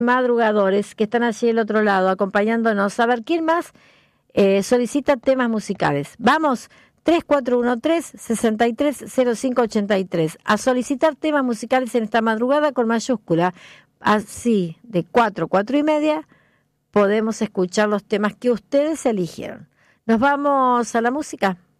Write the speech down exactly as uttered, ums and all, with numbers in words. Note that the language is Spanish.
madrugadores que están allí del otro lado acompañándonos. A ver, ¿quién más eh, solicita temas musicales? Vamos, tres cuatro uno tres, seis tres cero cinco ocho tres. A solicitar temas musicales en esta madrugada con mayúscula. Así, de cuatro, cuatro y media, podemos escuchar los temas que ustedes eligieron. Nos vamos a la música.